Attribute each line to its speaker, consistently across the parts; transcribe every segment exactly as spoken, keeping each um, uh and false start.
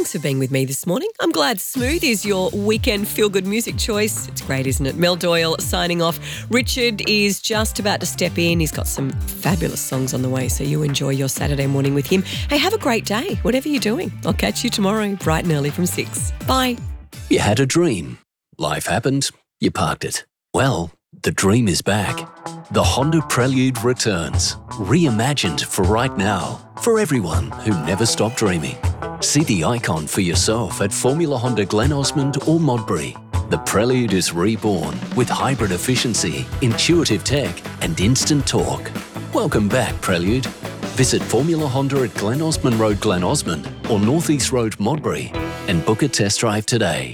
Speaker 1: Thanks for being with me this morning. I'm glad Smooth is your weekend feel-good music choice. It's great, isn't it? Mel Doyle signing off. Richard is just about to step in. He's got some fabulous songs on the way, so you enjoy your Saturday morning with him. Hey, have a great day, whatever you're doing. I'll catch you tomorrow bright and early from six. Bye.
Speaker 2: You had a dream. Life happened. You parked it. Well, the dream is back. The Honda Prelude returns, reimagined for right now, for everyone who never stopped dreaming. See the icon for yourself at Formula Honda Glen Osmond or Modbury. The Prelude is reborn with hybrid efficiency, intuitive tech and instant torque. Welcome back, Prelude. Visit Formula Honda at Glen Osmond Road, Glen Osmond or North East Road, Modbury and book a test drive today.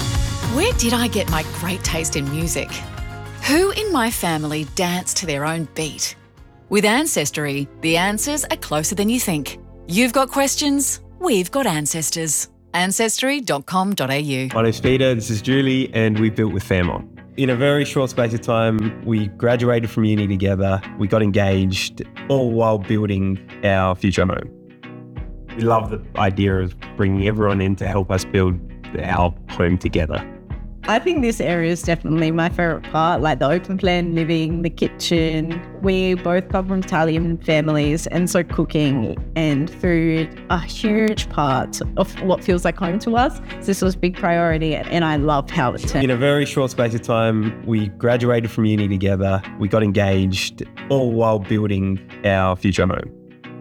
Speaker 3: Where did I get my great taste in music? Who in my family dance to their own beat? With Ancestry, the answers are closer than you think. You've got questions, we've got ancestors. ancestry dot com dot a u.
Speaker 4: My name's Peter, this is Julie, and we built with Fairmont. In a very short space of time, we graduated from uni together, we got engaged, all while building our future home. We love the idea of bringing everyone in to help us build our home together.
Speaker 5: I think this area is definitely my favourite part, like the open plan living, the kitchen. We both come from Italian families, and so cooking and food are a huge part of what feels like home to us. So this was a big priority, and I love how it turned.
Speaker 4: In a very short space of time, we graduated from uni together, we got engaged, all while building our future home.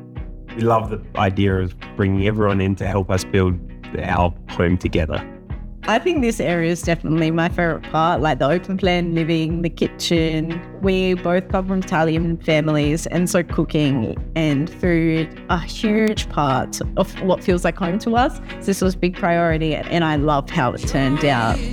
Speaker 4: We love the idea of bringing everyone in to help us build our home together.
Speaker 5: I think this area is definitely my favourite part, like the open plan living, the kitchen. We both come from Italian families, and so cooking and food are a huge part of what feels like home to us. So this was a big priority, and I love how it turned out.